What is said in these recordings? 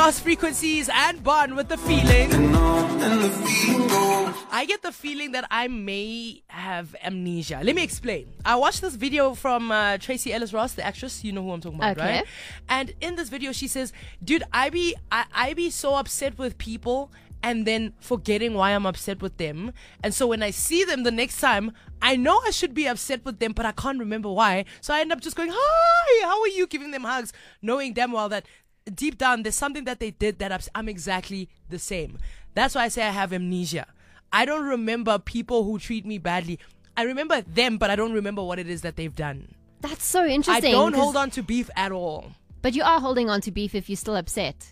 Lost Frequencies and Bond with The Feeling. I get the feeling that I may have amnesia. Let me explain. I watched this video from Tracy Ellis Ross, the actress. You know who I'm talking about, Okay. right? And in this video, she says, dude, I be so upset with people and then forgetting why I'm upset with them. And so when I see them the next time, I know I should be upset with them, but I can't remember why. So I end up just going, hi, how are you? Giving them hugs, knowing damn well that deep down there's something that they did that I'm exactly the same. That's why I say I have amnesia. I don't remember people who treat me badly. I remember them, but I don't remember what it is that they've done. That's so I interesting. don't hold on to beef at all. But you are holding on to beef if you're still upset.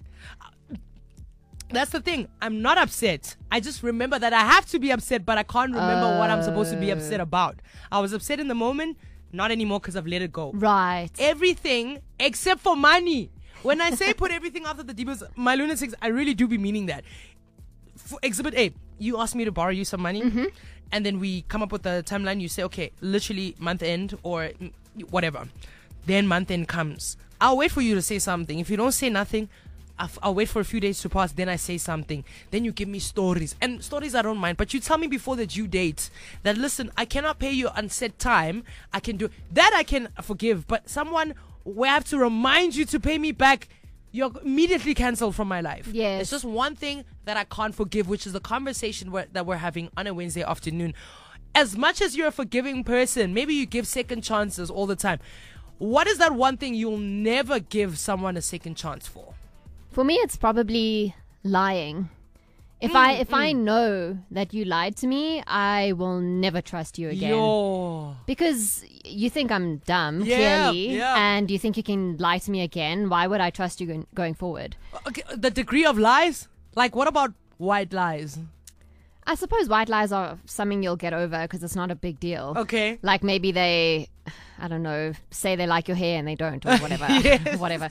That's the thing. I'm not upset. I just remember that I have to be upset, but I can't remember what I'm supposed to be upset about. I was upset in the moment, not anymore because I've let it go. Right. Everything except for money. When I say put everything after the demons, my lunatics, I really do be meaning that. For Exhibit A, you asked me to borrow you some money, and then we come up with a timeline. You say, okay, literally month end or whatever. Then month end comes. I'll wait for you to say something. If you don't say nothing, I'll wait for a few days to pass. Then I say something. Then you give me stories. And stories I don't mind. But you tell me before the due date that, listen, I cannot pay you on set time. I can do that. I can forgive. But someone where I have to remind you to pay me back, you're immediately cancelled from my life. Yes. It's just one thing that I can't forgive, which is the conversation that we're having on a Wednesday afternoon. As much as you're a forgiving person, maybe you give second chances all the time. What is that one thing you'll never give someone a second chance for? For me, it's probably lying. If I know that you lied to me, I will never trust you again. Yo. Because you think I'm dumb, Yeah, clearly, yeah. and you think you can lie to me again. Why would I trust you going forward? Okay, the degree of lies? Like, what about white lies? I suppose white lies are something you'll get over because it's not a big deal. Okay. Like maybe they, I don't know, say they like your hair and they don't or whatever. Yes. Whatever.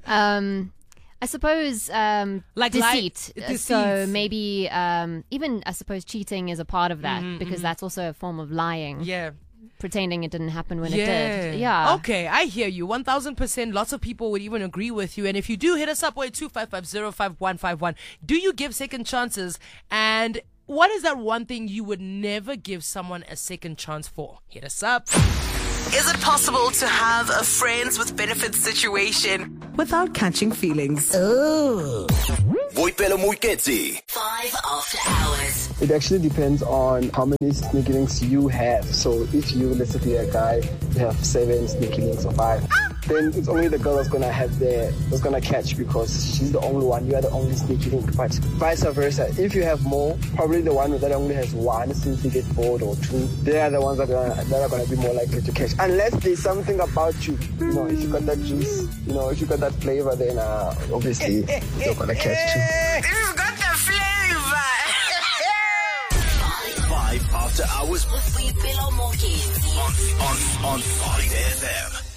I suppose Like deceit. deceit. So maybe even I suppose cheating is a part of that because that's also a form of lying. Yeah. Pretending it didn't happen when it did. Yeah. Okay, I hear you. 1,000%. Lots of people would even agree with you. And if you do, hit us up at 25505151. Do you give second chances? And what is that one thing you would never give someone a second chance for? Hit us up. Is it possible to have a friends with benefits situation without catching feelings? Boipelo Muiketsi. 5 after hours. It actually depends on how many sneaky links you have. So if you, let's say, a guy, you have 7 sneaky links or 5, then it's only the girl that's gonna catch because she's the only one. You are the only sneaky link. But vice versa, if you have more, probably the one that only has 1 since you get bored or 2, they are the ones that are gonna be more likely to catch. Unless there's something about you, if you got that juice, if you got that flavor, then obviously you're gonna catch too. You've got the flavor. 5 after hours With Boipelo Muiketsi. on Solid FM.